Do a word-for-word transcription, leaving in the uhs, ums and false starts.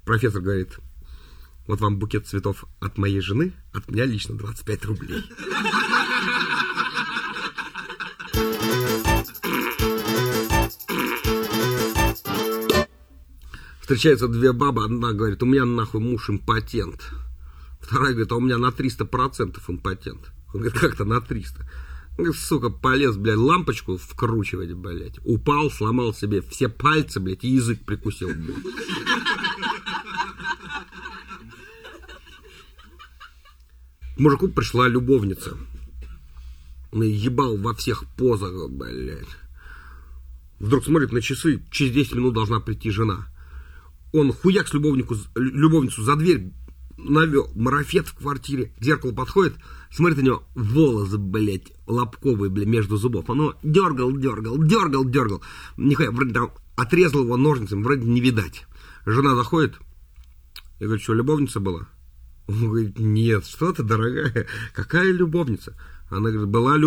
Профессор говорит: вот вам букет цветов от моей жены, от меня лично двадцать пять рублей. Встречаются две бабы, одна говорит: у меня нахуй муж импотент. Вторая говорит: а у меня на триста процентов импотент. Он говорит: как-то на триста. Он говорит: сука, полез, блядь, лампочку вкручивать, блядь. Упал, сломал себе все пальцы, блядь, и язык прикусил, блядь. К мужику пришла любовница. Он ебал во всех позах, блядь. Вдруг смотрит на часы, через десять минут должна прийти жена. Он хуяк с любовнику, любовницу за дверь навел, марафет в квартире, к зеркалу подходит, смотрит на него, волосы, блядь, лобковые, блядь, между зубов. Оно дергал, дергал, дергал, дергал. Нихуя, вроде там отрезал его ножницами, вроде не видать. Жена заходит, я говорю: что, любовница была? Он говорит: нет, что ты, дорогая, какая любовница? Она говорит: была любовница.